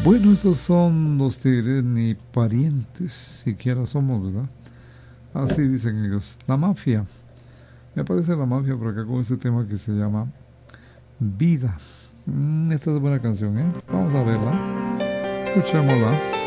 Bueno, estos son los tigres, ni parientes siquiera somos, ¿verdad? Así dicen ellos. La mafia. Me aparece la mafia por acá con este tema que se llama Vida. Esta es buena canción, ¿eh? Vamos a verla. Escuchémosla.